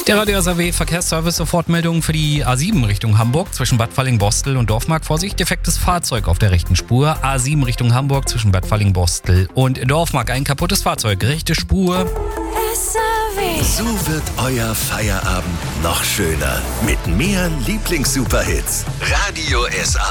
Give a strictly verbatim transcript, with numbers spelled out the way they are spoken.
Der Radio S R W Verkehrsservice, Sofortmeldung für die A sieben Richtung Hamburg zwischen Bad Falling-Bostel und Dorfmark. Vorsicht, defektes Fahrzeug auf der rechten Spur. A sieben Richtung Hamburg zwischen Bad Falling-Bostel und Dorfmark. Ein kaputtes Fahrzeug, rechte Spur. S R W. So wird euer Feierabend noch schöner. Mit mehr Lieblings-Superhits. Radio S A